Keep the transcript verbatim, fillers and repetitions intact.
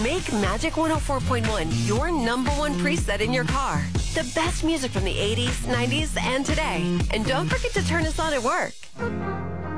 Make Magic one oh four point one your number one preset in your car. The best music from the eighties, nineties, and today. And don't forget to turn us on at work.